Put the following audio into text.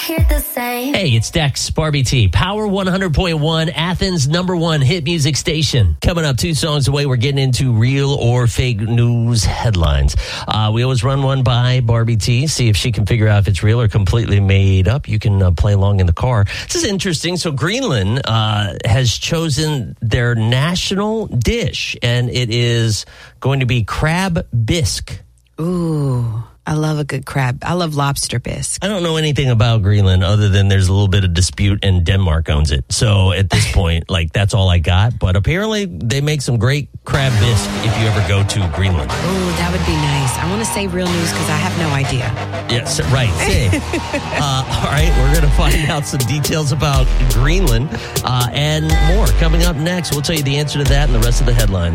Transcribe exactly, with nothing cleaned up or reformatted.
hear the same. Hey, it's Dex, Barbie T, Power one hundred point one, Athens' number one hit music station. Coming up two songs away, we're getting into real or fake news headlines. Uh, we always run one by Barbie T, see if she can figure out if it's real or completely made up. You can uh, play along in the car. This is interesting. So Greenland uh, has chosen their national dish, and it is going to be crab bisque. Ooh, I love a good crab. I love lobster bisque. I don't know anything about Greenland other than there's a little bit of dispute and Denmark owns it. So at this point, like, that's all I got. But apparently they make some great crab bisque if you ever go to Greenland. Ooh, that would be nice. I want to say real news because I have no idea. Yes, right. Same. uh, all right, we're going to find out some details about Greenland uh, and more. Coming up next, we'll tell you the answer to that and the rest of the headlines.